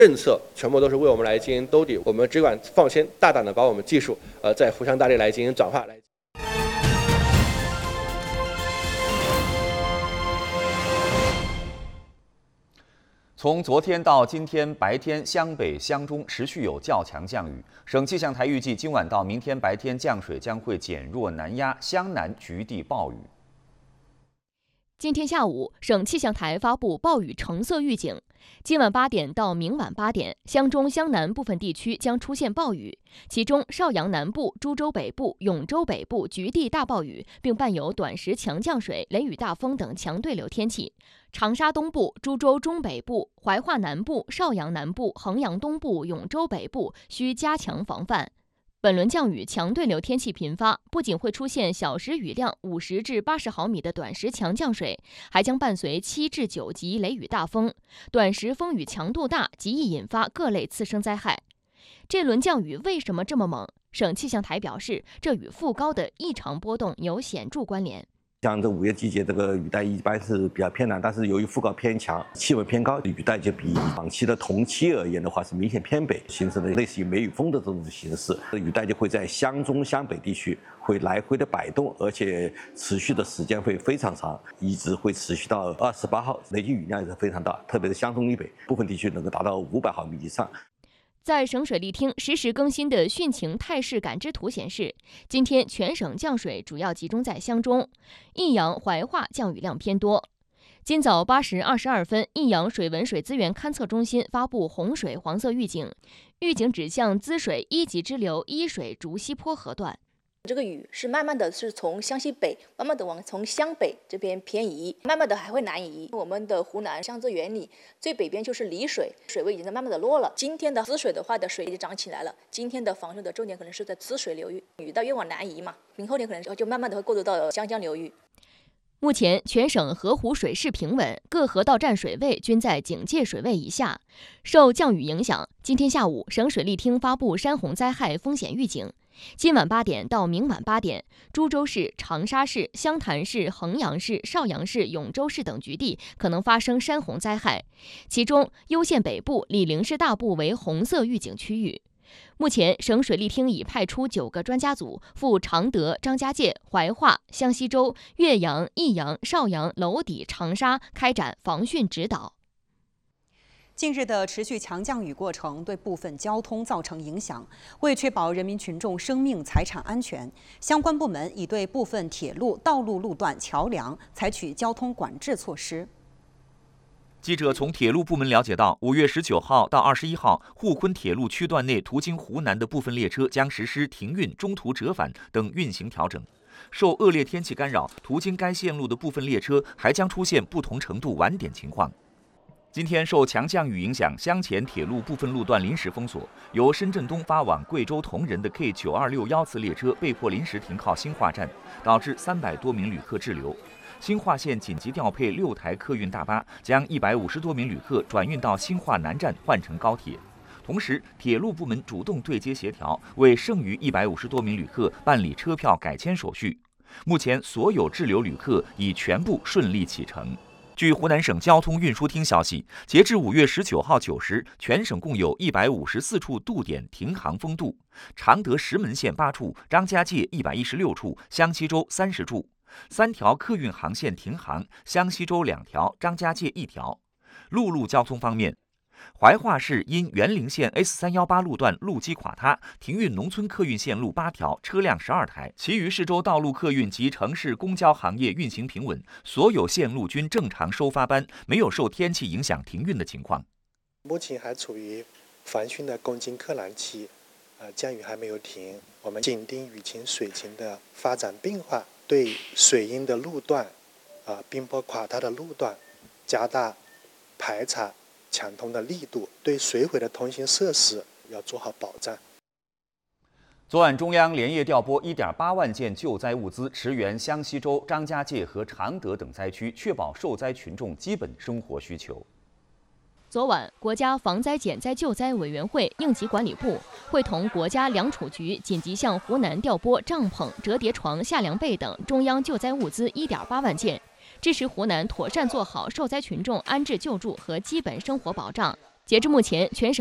政策全部都是为我们来进行兜底，我们只管放心大胆的把我们技术在福强大力来进行转化。 从昨天到今天白天，湘北、湘中持续有较强降雨。省气象台预计，今晚到明天白天降水将会减弱南压，湘南局地暴雨。 今天下午，省气象台发布暴雨橙色预警。今晚8点到明晚8点，湘中、湘南部分地区将出现暴雨，其中邵阳南部、株洲北部、永州北部局地大暴雨，并伴有短时强降水、雷雨大风等强对流天气。长沙东部、株洲中北部、怀化南部、邵阳南部、衡阳东部、永州北部需加强防范。本轮降雨强对流天气频发，不仅会出现小时雨量50至80毫米的短时强降水，还将伴随7至9级雷雨大风，短时风雨强度大，极易引发各类次生灾害。这轮降雨为什么这么猛？省气象台表示，这与副高的异常波动有显著关联。 像这5月季节，这个雨带一般是比较偏南，但是由于副高偏强，气温偏高，雨带就比往期的同期而言的话是明显偏北，形成的类似于梅雨风的这种形式。雨带就会在湘中、湘北地区会来回的摆动，而且持续的时间会非常长，一直会持续到28号，累计雨量也是非常大，特别是湘中以北部分地区能够达到500毫米以上。 在省水利厅实时更新的汛情态势感知图显示，今天全省降水主要集中在湘中、益阳、怀化降雨量偏多。今早8时22分，益阳水文水资源勘测中心发布洪水黄色预警，预警指向滋水1级支流伊水竹溪坡河段。 这个雨是慢慢的是从湘西北慢慢的从湘北这边偏移，慢慢的还会南移。我们的湖南湘浙源里最北边就是丽水，水位已经在慢慢的落了。今天的滋水的话的水就涨起来了，今天的防汛的重点可能是在滋水流域，雨带越往南移嘛，明后天可能就慢慢的会过渡到湘江流域。 目前全省河湖水势平稳，各河道站水位均在警戒水位以下。受降雨影响，今天下午省水利厅发布山洪灾害风险预警。今晚8点到明晚8点，株洲市、长沙市、湘潭市、衡阳市、邵阳市、永州市等局地可能发生山洪灾害，其中攸县北部、醴陵市大部为红色预警区域。目前，省水利厅已派出9个专家组赴常德、张家界、怀化、湘西州、岳阳、益阳、邵阳、娄底、长沙开展防汛指导。 近日的持续强降雨过程对部分交通造成影响，为确保人民群众生命财产安全，相关部门已对部分铁路、道路路段、桥梁采取交通管制措施。 记者从铁路部门了解到，5月19号到21号，沪昆铁路区段内途经湖南的部分列车将实施停运、中途折返等运行调整。受恶劣天气干扰，途经该线路的部分列车还将出现不同程度晚点情况。今天受强降雨影响，湘黔铁路部分路段临时封锁，由深圳东发往贵州铜仁的 K9261次列车被迫临时停靠兴化站，导致300多名旅客滞留。兴化县紧急调配6台客运大巴，将150多名旅客转运到兴化南站换乘高铁。同时，铁路部门主动对接协调，为剩余150多名旅客办理车票改签手续。目前，所有滞留旅客已全部顺利启程。据湖南省交通运输厅消息，截至5月19号9时，全省共有154处渡点停航封渡，常德石门县8处，张家界116处，湘西州30处，3条客运航线停航，湘西州2条，张家界1条。陆路交通方面，怀化市因沅陵县 S318 路段路基垮塌，停运农村客运线路8条，车辆12台，其余市州道路客运及城市公交行业运行平稳，所有线路均正常收发班，没有受天气影响停运的情况。 目前还处于防汛的攻坚克难期，降雨还没有停，我们紧盯雨情水情的发展变化，对水阴的路段、冰坡垮塌的路段加大排查抢通的力度，对水毁的通信设施要做好保障。 昨晚，中央连夜调拨1.8万件救灾物资，驰援湘西州、张家界和常德等灾区，确保受灾群众基本生活需求。 昨晚，国家防灾减灾救灾委员会应急管理部会同国家粮储局紧急向湖南调拨帐篷、折叠床、夏凉被等中央救灾物资1.8万件。支持湖南妥善做好受灾群众安置救助和基本生活保障。 截至目前，全省